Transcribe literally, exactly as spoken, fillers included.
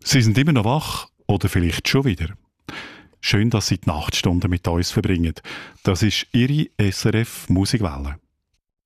Sie sind immer noch wach oder vielleicht schon wieder. Schön, dass Sie die Nachtstunden mit uns verbringen. Das ist Ihre S R F Musikwelle.